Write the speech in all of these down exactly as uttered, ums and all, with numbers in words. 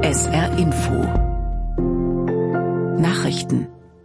S R Info Nachrichten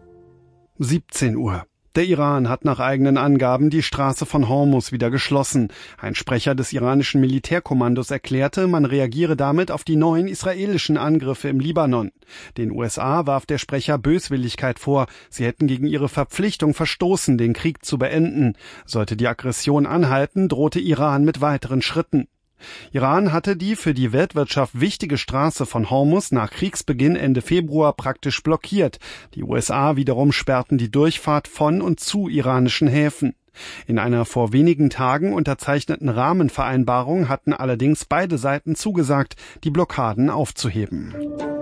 siebzehn Uhr. Der Iran hat nach eigenen Angaben die Straße von Hormuz wieder geschlossen. Ein Sprecher des iranischen Militärkommandos erklärte, man reagiere damit auf die neuen israelischen Angriffe im Libanon. Den U S A warf der Sprecher Böswilligkeit vor. Sie hätten gegen ihre Verpflichtung verstoßen, den Krieg zu beenden. Sollte die Aggression anhalten, drohte Iran mit weiteren Schritten. Iran hatte die für die Weltwirtschaft wichtige Straße von Hormuz nach Kriegsbeginn Ende Februar praktisch blockiert. Die U S A wiederum sperrten die Durchfahrt von und zu iranischen Häfen. In einer vor wenigen Tagen unterzeichneten Rahmenvereinbarung hatten allerdings beide Seiten zugesagt, die Blockaden aufzuheben.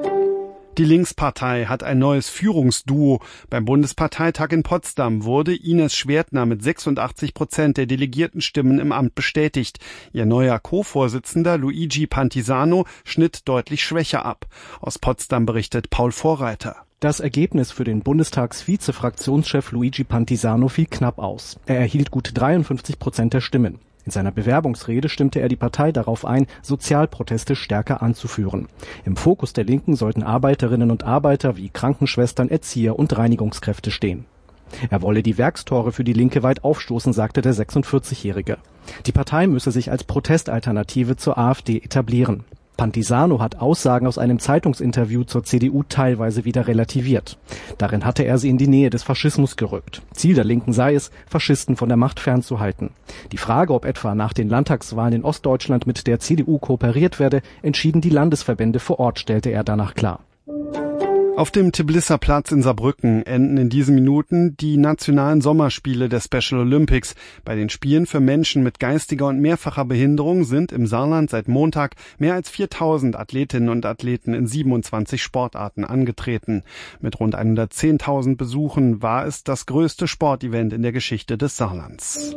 Die Linkspartei hat ein neues Führungsduo. Beim Bundesparteitag in Potsdam wurde Ines Schwertner mit sechsundachtzig Prozent der Delegiertenstimmen im Amt bestätigt. Ihr neuer Co-Vorsitzender Luigi Pantisano schnitt deutlich schwächer ab. Aus Potsdam berichtet Paul Vorreiter. Das Ergebnis für den Bundestagsvize-Fraktionschef Luigi Pantisano fiel knapp aus. Er erhielt gut dreiundfünfzig Prozent der Stimmen. In seiner Bewerbungsrede stimmte er die Partei darauf ein, Sozialproteste stärker anzuführen. Im Fokus der Linken sollten Arbeiterinnen und Arbeiter wie Krankenschwestern, Erzieher und Reinigungskräfte stehen. Er wolle die Werkstore für die Linke weit aufstoßen, sagte der sechsundvierzigjährige. Die Partei müsse sich als Protestalternative zur AfD etablieren. Pantisano hat Aussagen aus einem Zeitungsinterview zur C D U teilweise wieder relativiert. Darin hatte er sie in die Nähe des Faschismus gerückt. Ziel der Linken sei es, Faschisten von der Macht fernzuhalten. Die Frage, ob etwa nach den Landtagswahlen in Ostdeutschland mit der C D U kooperiert werde, entschieden die Landesverbände vor Ort, stellte er danach klar. Auf dem Tbilisi-Platz in Saarbrücken enden in diesen Minuten die nationalen Sommerspiele der Special Olympics. Bei den Spielen für Menschen mit geistiger und mehrfacher Behinderung sind im Saarland seit Montag mehr als viertausend Athletinnen und Athleten in siebenundzwanzig Sportarten angetreten. Mit rund hundertzehntausend Besuchen war es das größte Sportevent in der Geschichte des Saarlands.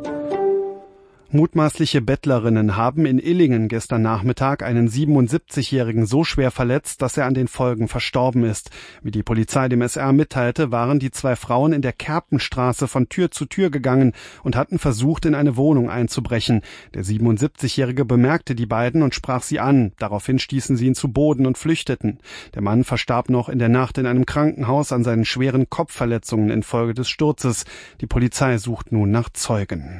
Mutmaßliche Bettlerinnen haben in Illingen gestern Nachmittag einen siebenundsiebzigjährigen so schwer verletzt, dass er an den Folgen verstorben ist. Wie die Polizei dem S R mitteilte, waren die zwei Frauen in der Kerpenstraße von Tür zu Tür gegangen und hatten versucht, in eine Wohnung einzubrechen. Der siebenundsiebzigjährige bemerkte die beiden und sprach sie an. Daraufhin stießen sie ihn zu Boden und flüchteten. Der Mann verstarb noch in der Nacht in einem Krankenhaus an seinen schweren Kopfverletzungen infolge des Sturzes. Die Polizei sucht nun nach Zeugen.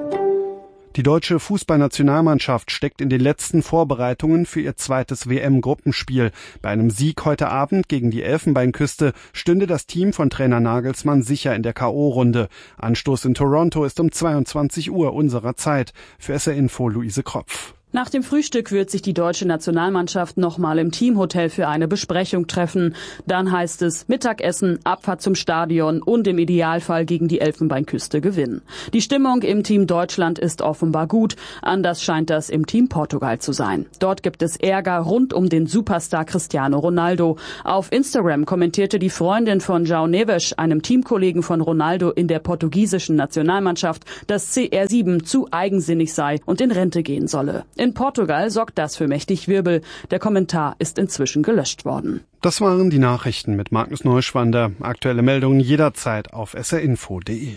Die deutsche Fußballnationalmannschaft steckt in den letzten Vorbereitungen für ihr zweites W M-Gruppenspiel. Bei einem Sieg heute Abend gegen die Elfenbeinküste stünde das Team von Trainer Nagelsmann sicher in der K O-Runde. Anstoß in Toronto ist um zweiundzwanzig Uhr unserer Zeit. Für S R Info Luise Kropf. Nach dem Frühstück wird sich die deutsche Nationalmannschaft nochmal im Teamhotel für eine Besprechung treffen. Dann heißt es Mittagessen, Abfahrt zum Stadion und im Idealfall gegen die Elfenbeinküste gewinnen. Die Stimmung im Team Deutschland ist offenbar gut. Anders scheint das im Team Portugal zu sein. Dort gibt es Ärger rund um den Superstar Cristiano Ronaldo. Auf Instagram kommentierte die Freundin von João Neves, einem Teamkollegen von Ronaldo in der portugiesischen Nationalmannschaft, dass C R sieben zu eigensinnig sei und in Rente gehen solle. In Portugal sorgt das für mächtig Wirbel. Der Kommentar ist inzwischen gelöscht worden. Das waren die Nachrichten mit Magnus Neuschwander. Aktuelle Meldungen jederzeit auf s r info punkt d e.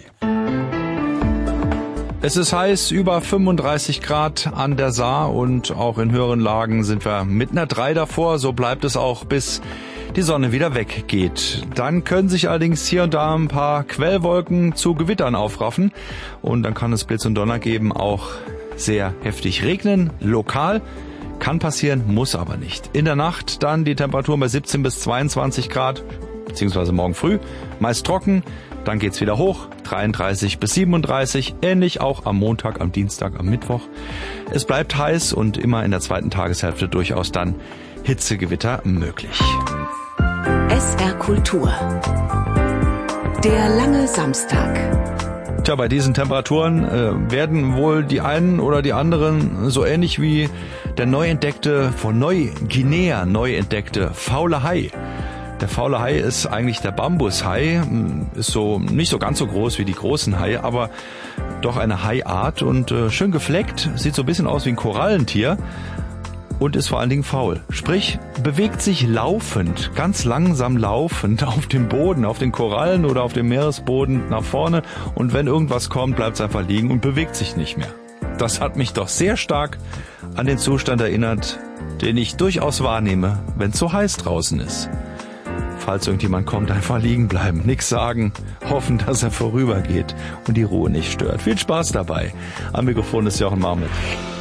Es ist heiß, über fünfunddreißig Grad an der Saar und auch in höheren Lagen sind wir mit einer drei davor. So bleibt es auch, bis die Sonne wieder weggeht. Dann können sich allerdings hier und da ein paar Quellwolken zu Gewittern aufraffen und dann kann es Blitz und Donner geben, auch sehr heftig regnen, lokal, kann passieren, muss aber nicht. In der Nacht dann die Temperaturen bei siebzehn bis zweiundzwanzig Grad, beziehungsweise morgen früh, meist trocken, dann geht's wieder hoch, dreiunddreißig bis siebenunddreißig, ähnlich auch am Montag, am Dienstag, am Mittwoch. Es bleibt heiß und immer in der zweiten Tageshälfte durchaus dann Hitzegewitter möglich. S R Kultur. Der lange Samstag. Tja, bei diesen Temperaturen äh, werden wohl die einen oder die anderen so ähnlich wie der neu entdeckte, von Neuguinea neu entdeckte faule Hai. Der faule Hai ist eigentlich der Bambushai, ist so nicht so ganz so groß wie die großen Haie, aber doch eine Haiart und äh, schön gefleckt, sieht so ein bisschen aus wie ein Korallentier. Und ist vor allen Dingen faul. Sprich, bewegt sich laufend, ganz langsam laufend auf dem Boden, auf den Korallen oder auf dem Meeresboden nach vorne. Und wenn irgendwas kommt, bleibt es einfach liegen und bewegt sich nicht mehr. Das hat mich doch sehr stark an den Zustand erinnert, den ich durchaus wahrnehme, wenn es so heiß draußen ist. Falls irgendjemand kommt, einfach liegen bleiben, nichts sagen, hoffen, dass er vorübergeht und die Ruhe nicht stört. Viel Spaß dabei. Am Mikrofon ist Jochen Marmit.